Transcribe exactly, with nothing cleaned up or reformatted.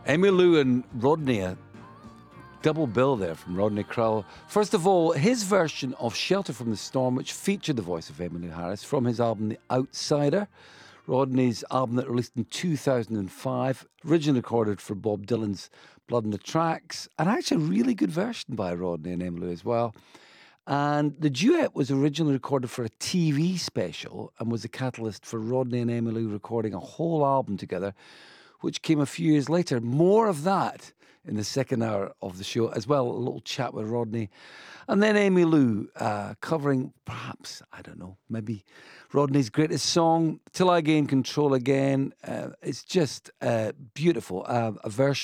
Emmylou and Rodney, a double bill there from Rodney Crowell. First of all, his version of Shelter from the Storm, which featured the voice of Emmylou Harris from his album The Outsider. Rodney's album that released in two thousand five, originally recorded for Bob Dylan's Blood on the Tracks, and actually a really good version by Rodney and Emmylou as well. And the duet was originally recorded for a T V special and was the catalyst for Rodney and Emmylou recording a whole album together, which came a few years later. More of that in the second hour of the show, as well, a little chat with Rodney. And then Emmylou uh, covering, perhaps, I don't know, maybe Rodney's greatest song, Till I Gain Control Again. Uh, it's just uh, beautiful. Uh, a version